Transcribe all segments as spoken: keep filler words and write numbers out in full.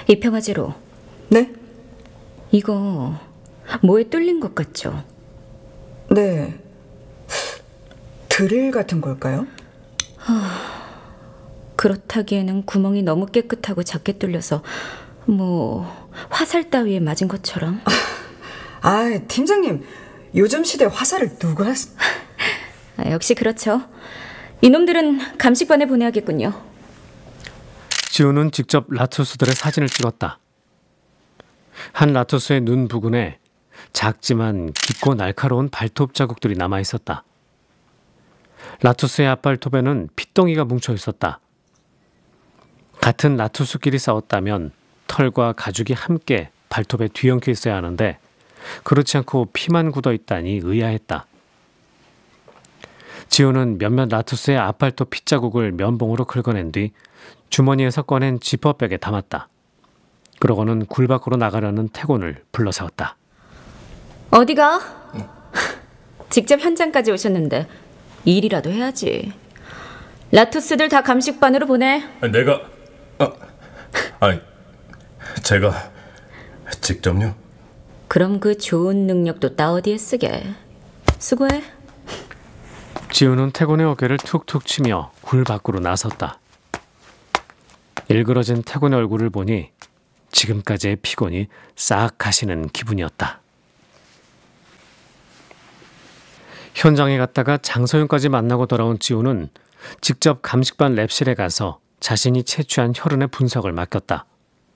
이평화제로. 네? 이거 뭐에 뚫린 것 같죠? 네. 드릴 같은 걸까요? 그렇다기에는 구멍이 너무 깨끗하고 작게 뚫려서 뭐 화살 따위에 맞은 것처럼. 아, 팀장님, 요즘 시대 화살을 누가... 아, 역시 그렇죠. 이놈들은 감식반에 보내야겠군요. 지우는 직접 라투스들의 사진을 찍었다. 한 라투스의 눈 부근에 작지만 깊고 날카로운 발톱 자국들이 남아 있었다. 라투스의 앞발톱에는 핏덩이가 뭉쳐 있었다. 같은 라투스끼리 싸웠다면 털과 가죽이 함께 발톱에 뒤엉켜 있어야 하는데 그렇지 않고 피만 굳어 있다니 의아했다. 지우는 몇몇 라투스의 앞발톱 핏자국을 면봉으로 긁어낸 뒤 주머니에서 꺼낸 지퍼백에 담았다. 그러고는 굴 밖으로 나가려는 태곤을 불러세웠다. 어디가? 직접 현장까지 오셨는데 일이라도 해야지. 라투스들 다 감식반으로 보내. 내가... 아, 아니, 제가 직접요? 그럼 그 좋은 능력도 따 어디에 쓰게. 수고해. 지우는 태곤의 어깨를 툭툭 치며 굴 밖으로 나섰다. 일그러진 태곤의 얼굴을 보니 지금까지의 피곤이 싹 가시는 기분이었다. 현장에 갔다가 장서윤까지 만나고 돌아온 지우는 직접 감식반 랩실에 가서 자신이 채취한 혈흔의 분석을 맡겼다.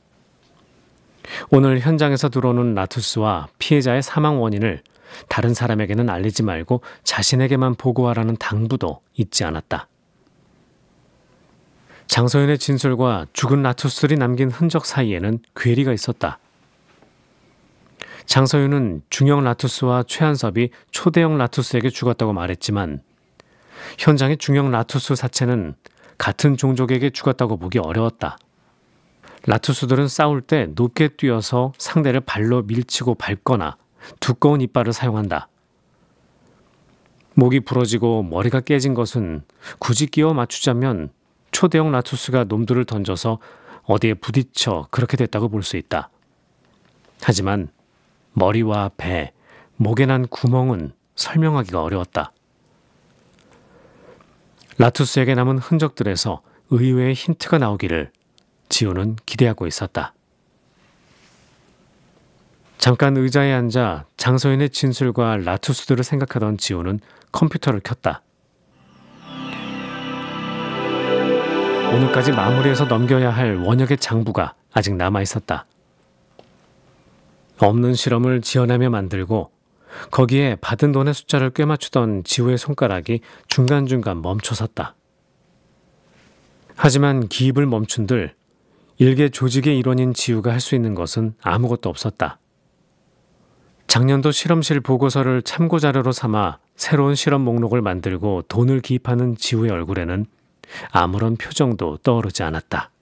오늘 현장에서 들어오는 라투스와 피해자의 사망 원인을 다른 사람에게는 알리지 말고 자신에게만 보고하라는 당부도 잊지 않았다. 장서윤의 진술과 죽은 라투스들이 남긴 흔적 사이에는 괴리가 있었다. 장서윤은 중형 라투스와 최한섭이 초대형 라투스에게 죽었다고 말했지만 현장의 중형 라투스 사체는 같은 종족에게 죽었다고 보기 어려웠다. 라투스들은 싸울 때 높게 뛰어서 상대를 발로 밀치고 밟거나 두꺼운 이빨을 사용한다. 목이 부러지고 머리가 깨진 것은 굳이 끼워 맞추자면 초대형 라투스가 놈들을 던져서 어디에 부딪혀 그렇게 됐다고 볼 수 있다. 하지만 머리와 배, 목에 난 구멍은 설명하기가 어려웠다. 라투스에게 남은 흔적들에서 의외의 힌트가 나오기를 지우는 기대하고 있었다. 잠깐 의자에 앉아 장서윤의 진술과 라투스들을 생각하던 지우는 컴퓨터를 켰다. 오늘까지 마무리해서 넘겨야 할 원역의 장부가 아직 남아있었다. 없는 실험을 지어내며 만들고 거기에 받은 돈의 숫자를 꿰맞추던 지우의 손가락이 중간중간 멈춰섰다. 하지만 기입을 멈춘들 일개 조직의 일원인 지우가 할 수 있는 것은 아무것도 없었다. 작년도 실험실 보고서를 참고자료로 삼아 새로운 실험 목록을 만들고 돈을 기입하는 지우의 얼굴에는 아무런 표정도 떠오르지 않았다.